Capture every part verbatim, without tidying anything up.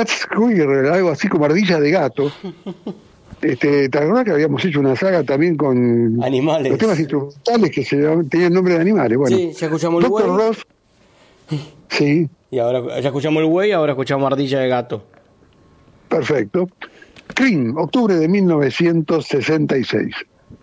Cat Squirrel, algo así como ardilla de gato. Este, ¿te acuerdas que habíamos hecho una saga también con animales? Los temas instrumentales que se llamaban, tenían nombre de animales. Bueno, sí, ya escuchamos el doctor güey. Ross. Sí. Y ahora ya escuchamos el güey, ahora escuchamos ardilla de gato. Perfecto. Cream, octubre de mil novecientos sesenta y seis.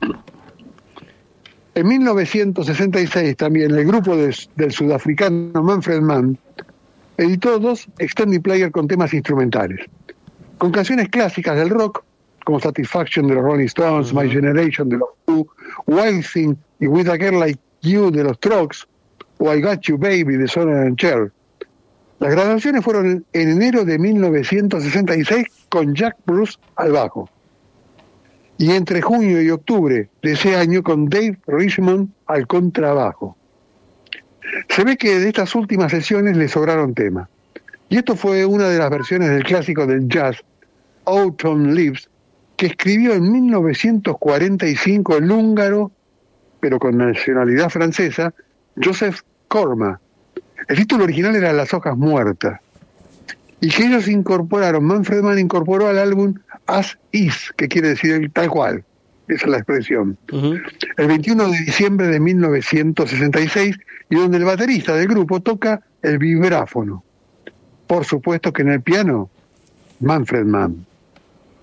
En mil novecientos sesenta y seis también el grupo de, del sudafricano Manfred Mann editó dos extended player con temas instrumentales, con canciones clásicas del rock, como Satisfaction de los Rolling Stones, uh-huh. My Generation de los Who, Wild Thing y With a Girl Like You de los Strokes, o I Got You Baby de Sonny and Cher. Las grabaciones fueron en enero de mil novecientos sesenta y seis con Jack Bruce al bajo, y entre junio y octubre de ese año con Dave Richmond al contrabajo. Se ve que de estas últimas sesiones le sobraron temas, y esto fue una de las versiones del clásico del jazz, Autumn Leaves, que escribió en mil novecientos cuarenta y cinco el húngaro, pero con nacionalidad francesa, Joseph Korma. El título original era Las hojas muertas, y que ellos incorporaron, Manfred Mann incorporó al álbum As Is, que quiere decir tal cual, esa es la expresión, uh-huh. el veintiuno de diciembre de mil novecientos sesenta y seis, y donde el baterista del grupo toca el vibráfono. Por supuesto que en el piano, Manfred Mann.